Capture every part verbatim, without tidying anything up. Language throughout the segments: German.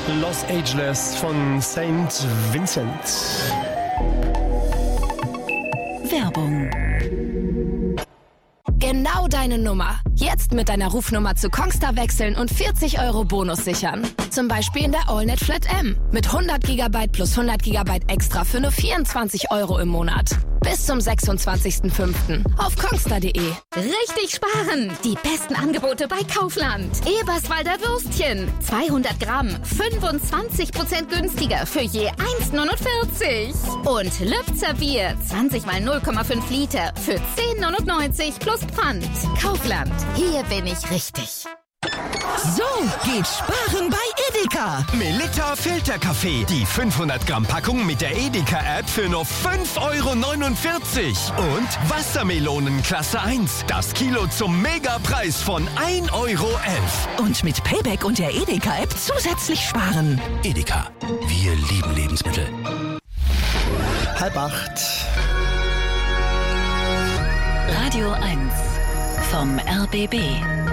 Los Angeles von Saint Vincent. Werbung. Genau deine Nummer. Jetzt mit deiner Rufnummer zu Kongstar wechseln und vierzig Euro Bonus sichern. Zum Beispiel in der AllNet Flat M. Mit hundert Gigabyte plus hundert Gigabyte extra für nur vierundzwanzig Euro im Monat. Bis zum sechsundzwanzigsten fünften auf kongstar punkt de. Richtig sparen! Die besten Angebote bei Kaufland. Eberswalder Würstchen. zweihundert Gramm. fünfundzwanzig Prozent günstiger für je eins Komma neunundvierzig. Und Lübzer Bier. zwanzig mal null Komma fünf Liter für zehn Komma neunundneunzig plus Pfand. Kaufland. Hier bin ich richtig. So geht Sparen bei Edeka. Melitta Filterkaffee. Die fünfhundert Gramm Packung mit der Edeka-App für nur fünf Euro neunundvierzig. Und Wassermelonen Klasse eins. Das Kilo zum Megapreis von ein Euro elf. Und mit Payback und der Edeka-App zusätzlich sparen. Edeka. Wir lieben Lebensmittel. Halb acht. Radio eins vom R B B.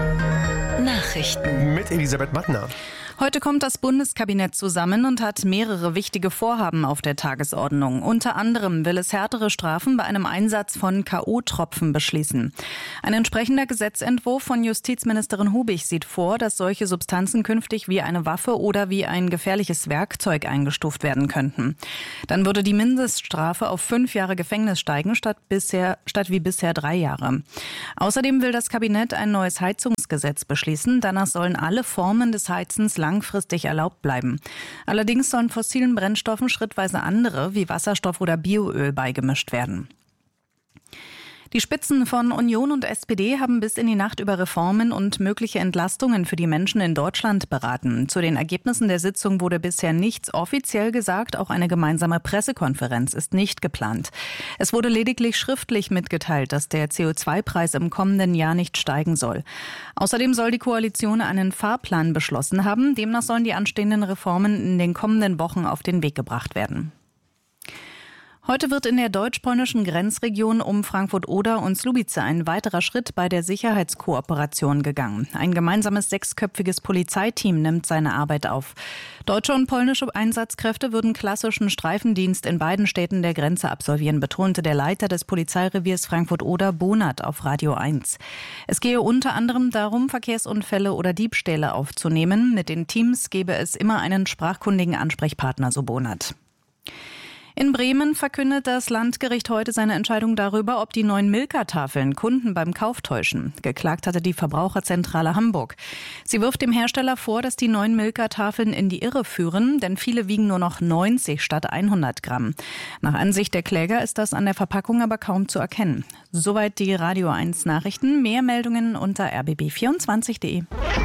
Nachrichten mit Elisabeth Mattner. Heute kommt das Bundeskabinett zusammen und hat mehrere wichtige Vorhaben auf der Tagesordnung. Unter anderem will es härtere Strafen bei einem Einsatz von K O-Tropfen beschließen. Ein entsprechender Gesetzentwurf von Justizministerin Hubig sieht vor, dass solche Substanzen künftig wie eine Waffe oder wie ein gefährliches Werkzeug eingestuft werden könnten. Dann würde die Mindeststrafe auf fünf Jahre Gefängnis steigen, statt bisher, statt wie bisher drei Jahre. Außerdem will das Kabinett ein neues Heizungsgesetz beschließen. Danach sollen alle Formen des Heizens langfristig erlaubt bleiben. Allerdings sollen fossilen Brennstoffen schrittweise andere wie Wasserstoff oder Bioöl beigemischt werden. Die Spitzen von Union und S P D haben bis in die Nacht über Reformen und mögliche Entlastungen für die Menschen in Deutschland beraten. Zu den Ergebnissen der Sitzung wurde bisher nichts offiziell gesagt. Auch eine gemeinsame Pressekonferenz ist nicht geplant. Es wurde lediglich schriftlich mitgeteilt, dass der C O zwei Preis im kommenden Jahr nicht steigen soll. Außerdem soll die Koalition einen Fahrplan beschlossen haben. Demnach sollen die anstehenden Reformen in den kommenden Wochen auf den Weg gebracht werden. Heute wird in der deutsch-polnischen Grenzregion um Frankfurt-Oder und Słubice ein weiterer Schritt bei der Sicherheitskooperation gegangen. Ein gemeinsames sechsköpfiges Polizeiteam nimmt seine Arbeit auf. Deutsche und polnische Einsatzkräfte würden klassischen Streifendienst in beiden Städten der Grenze absolvieren, betonte der Leiter des Polizeireviers Frankfurt-Oder, Bonat, auf Radio eins. Es gehe unter anderem darum, Verkehrsunfälle oder Diebstähle aufzunehmen. Mit den Teams gebe es immer einen sprachkundigen Ansprechpartner, so Bonat. In Bremen verkündet das Landgericht heute seine Entscheidung darüber, ob die neuen Milka-Tafeln Kunden beim Kauf täuschen. Geklagt hatte die Verbraucherzentrale Hamburg. Sie wirft dem Hersteller vor, dass die neuen Milka-Tafeln in die Irre führen, denn viele wiegen nur noch neunzig statt hundert Gramm. Nach Ansicht der Kläger ist das an der Verpackung aber kaum zu erkennen. Soweit die Radio eins Nachrichten. Mehr Meldungen unter r b b vierundzwanzig punkt de.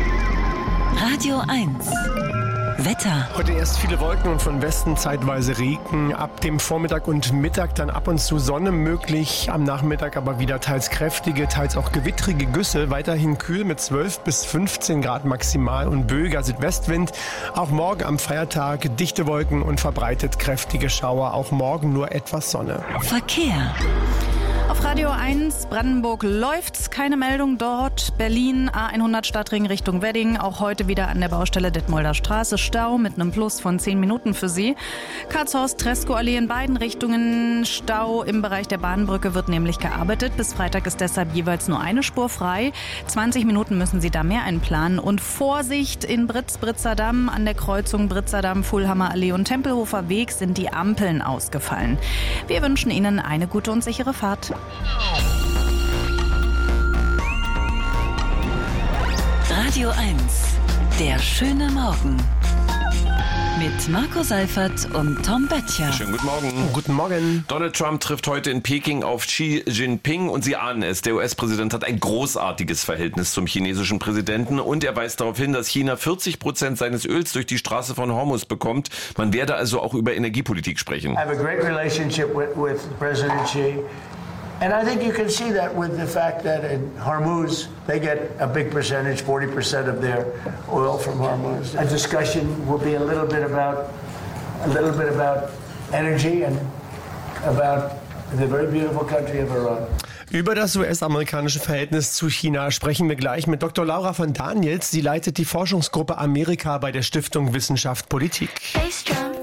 Radio eins Wetter. Heute erst viele Wolken und von Westen zeitweise Regen. Ab dem Vormittag und Mittag dann ab und zu Sonne möglich. Am Nachmittag aber wieder teils kräftige, teils auch gewittrige Güsse. Weiterhin kühl mit zwölf bis fünfzehn Grad maximal und böiger Südwestwind. Auch morgen am Feiertag dichte Wolken und verbreitet kräftige Schauer. Auch morgen nur etwas Sonne. Verkehr. Auf Radio eins Brandenburg läuft's, keine Meldung dort. Berlin A hundert Stadtring Richtung Wedding, auch heute wieder an der Baustelle Detmolder Straße Stau mit einem Plus von zehn Minuten für Sie. Karlshorst, Treskow-Allee in beiden Richtungen Stau. Im Bereich der Bahnbrücke wird nämlich gearbeitet. Bis Freitag ist deshalb jeweils nur eine Spur frei. zwanzig Minuten müssen Sie da mehr einplanen. Und Vorsicht in Britz-Britzer Damm an der Kreuzung Britzer Damm, Fulhammer Allee und Tempelhofer Weg sind die Ampeln ausgefallen. Wir wünschen Ihnen eine gute und sichere Fahrt. Radio eins, der schöne Morgen. Mit Marco Seifert und Tom Böttcher. Schönen guten Morgen. Guten Morgen. Donald Trump trifft heute in Peking auf Xi Jinping und Sie ahnen es, der U S-Präsident hat ein großartiges Verhältnis zum chinesischen Präsidenten und er weist darauf hin, dass China vierzig Prozent seines Öls durch die Straße von Hormuz bekommt. Man werde also auch über Energiepolitik sprechen. I have a great relationship with, with President Xi. And I think you can see that with the fact that in Hormuz, they get a big percentage, forty percent of their oil from Hormuz. A discussion will be a little bit about, a little bit about energy and about the very beautiful country of Iran. Über das U S-amerikanische Verhältnis zu China sprechen wir gleich mit Doktor Laura von Daniels. Sie leitet die Forschungsgruppe Amerika bei der Stiftung Wissenschaft Politik.